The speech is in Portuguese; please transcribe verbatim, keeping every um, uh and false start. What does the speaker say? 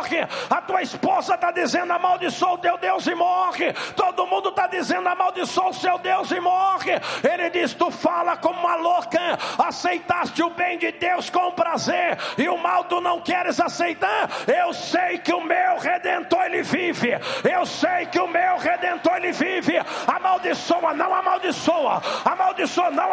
morre. A tua esposa está dizendo amaldiçoa o teu Deus e morre. Todo mundo está dizendo amaldiçoa o seu Deus e morre. Ele diz, tu fala como uma louca, aceitaste o bem de Deus com prazer e o mal tu não queres aceitar. Eu sei que o meu Redentor ele vive, eu sei que o meu Redentor ele vive. Amaldiçoa, não amaldiçoa, amaldiçoa, não